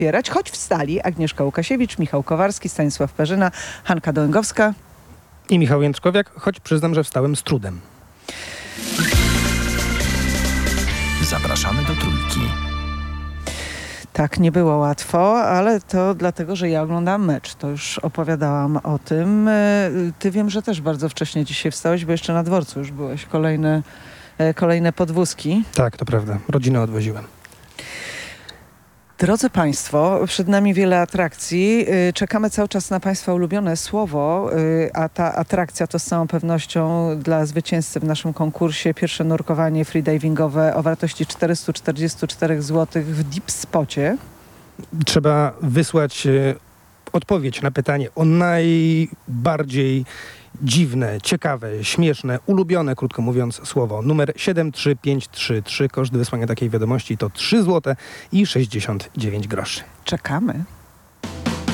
wspierać, choć wstali Agnieszka Łukasiewicz, Michał Kowarski, Stanisław Perzyna, Hanka Dołęgowska i Michał Jędrzkowiak, choć przyznam, że wstałem z trudem. Zapraszamy do Trójki. Tak, nie było łatwo, ale to dlatego, że ja oglądam mecz. To już opowiadałam o tym. Ty wiem, że też bardzo wcześnie dzisiaj wstałeś, bo jeszcze na dworcu już byłeś. Kolejne podwózki. Tak, to prawda. Rodzinę odwoziłem. Drodzy Państwo, przed nami wiele atrakcji. Czekamy cały czas na Państwa ulubione słowo, a ta atrakcja to z całą pewnością dla zwycięzcy w naszym konkursie pierwsze nurkowanie freedivingowe o wartości 444 zł w Deep Spocie. Trzeba wysłać odpowiedź na pytanie o najbardziej dziwne, ciekawe, śmieszne, ulubione, krótko mówiąc, słowo. Numer 73533. Koszt wysłania takiej wiadomości to 3 zł i 69 groszy. Czekamy.